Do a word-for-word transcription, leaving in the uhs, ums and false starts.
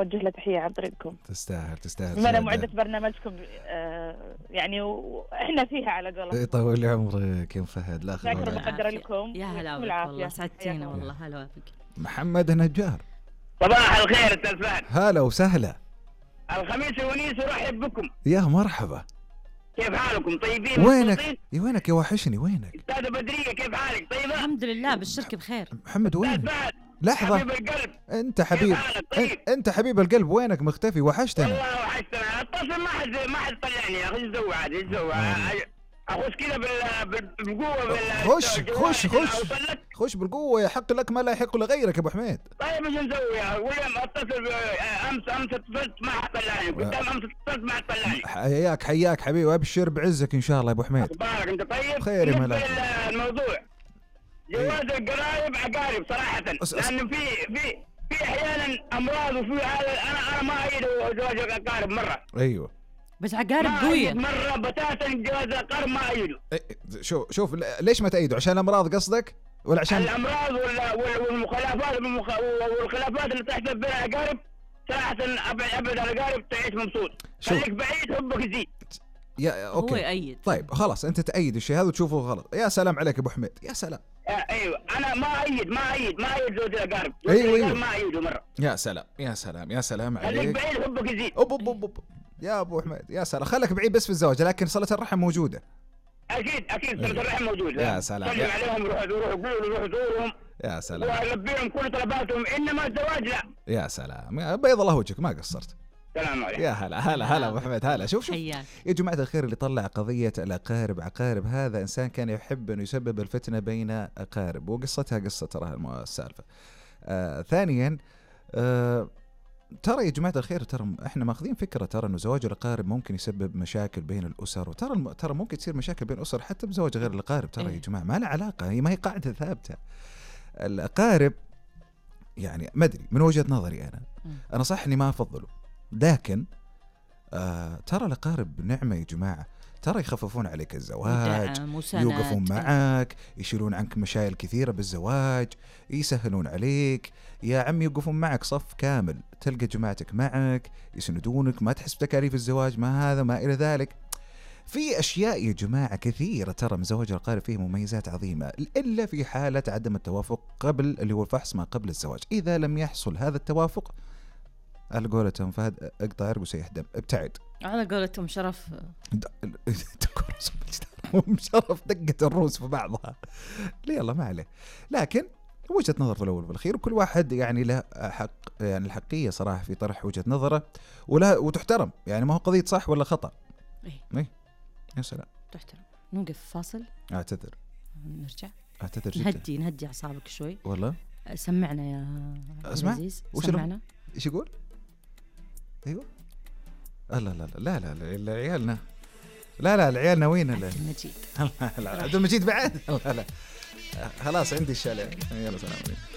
أوجه له تحية عن طريقكم. تستاهل تستاهل. بما أنا معدة برنامجكم آه يعني وإحنا فيها على قولة. يطول لي عمرك يا فهد. لا شكرا مقدرة لكم. يا هلا بك والله سعدتينا والله. هلا بك. محمد النجار. صباح الخير أستاذ فهد. هلا وسهلا. الخميس ونيس ورحب بكم. يا مرحبا. كيف حالكم؟ طيبين؟ وينك يا وينك يا وحشني؟ وينك أستاذة بدرية كيف حالك؟ طيبة الحمد لله بالشرك بخير. محمد وينك؟ لحظة حبيب القلب. انت حبيب طيب. انت حبيب القلب وينك مختفي؟ وحشتنا والله وحشتنا. اتصل ما حد ما حد طلعني يا اخي. ايش اسوي عاد ايش اسوي؟ اخش كذا بالقوه بال خش خش خش خش بالقوه. يحق لك ما لا يحق لغيرك يا ابو حميد. طيب ايش نسوي يا ويليام؟ اتصل امس امس اتصلت ما حد طلعني. قدام امس اتصلت ما حد طلعني. حياك حياك حبيبي. ابشر بعزك ان شاء الله يا ابو حميد. اخبارك انت طيب؟ خير يا ملاك. الموضوع جواز القرايب عقارب صراحه. لانه في في في احيانا امراض وفي هذا. انا انا ما ايد زواج العقارب مره. ايوه بس عقارب قويه مره بتاتا. جواز العقارب ما ايده. شوف شوف ليش ما تأيده؟ عشان الامراض قصدك ولا عشان الامراض والمخالفات والخلافات اللي تحصل بين العقارب؟ صراحه ابعد ابعد العقارب تعيش مبسوط. خليك بعيد حبك يزيد. يا اوكي هو يأيد. طيب خلاص انت تأيد الشيء هذا وتشوفه غلط. يا سلام عليك يا ابو حميد. يا سلام. ايوه انا ما ايد ما ايد ما ايد زوج العقارب. ايوه ايوه ما ايده مره. يا سلام يا سلام يا سلام عليك. خليك بعيد حبك يزيد. أوب أوب أوب أوب. يا ابو حميد يا سلام. خليك بعيد بس في الزواج لكن صلة الرحم موجودة. اكيد اكيد صلة الرحم موجودة. يا سلام. سلم عليهم روحوا روحوا قولوا روحوا زورهم. يا سلام. ولبيهم كل طلباتهم. انما الزواج لا. يا سلام. بيض الله وجهك ما قصرت. سلام عليكم. يا هلا هلا هلا ابو حميد. هلا شوف شوف حياك. يا جماعة الخير اللي طلع قضية الأقارب عقارب هذا إنسان كان يحب أن يسبب الفتنة بين أقارب وقصتها قصة ترى السالفة. آه ثانيا آه ترى يا جماعة الخير ترى احنا ماخذين فكرة ترى انه زواج الأقارب ممكن يسبب مشاكل بين الأسر. وترى الم... ترى ممكن تصير مشاكل بين الأسر حتى بزواج غير الأقارب. ترى يا جماعة ما لها علاقة. هي ما هي قاعدة ثابتة. الأقارب يعني ما أدري من وجهة نظري أنا أنا صح إني ما أفضله لكن آه ترى الأقارب نعمة يا جماعة. ترى يخففون عليك الزواج يوقفون معك يشيلون عنك مشاكل كثيرة بالزواج يسهلون عليك يا عم يوقفون معك صف كامل. تلقى جماعتك معك يسندونك ما تحس بتكاليف الزواج ما هذا ما إلى ذلك. في أشياء يا جماعة كثيرة ترى من زواج الأقارب فيه مميزات عظيمة إلا في حالة عدم التوافق قبل اللي هو الفحص ما قبل الزواج. إذا لم يحصل هذا التوافق على قولتهم فهد اقطع عرق وسيح دم ابتعد. على قولتهم شرف شرف دقة الروس في بعضها. ليه الله ما عليه. لكن وجهة نظر في الأول والأخير وكل واحد يعني له حق يعني الحقية صراحة في طرح وجهة نظره ولا وتحترم. يعني ما هو قضية صح ولا خطأ. ايه ايه يا سلام. تحترم. نوقف فاصل. اعتذر. نرجع. اعتذر جدا. نهدي نهدي أعصابك شوي. والله. سمعنا يا اسمع. عزيز. وش سمعنا. ايش يقول؟ ايوه. لا لا لا لا لا لا عيالنا. لا لا العيال ناويين. عبد المجيد. لا عبد المجيد بعد. لا لا خلاص عندي الشاليه. يلا سلام عليكم.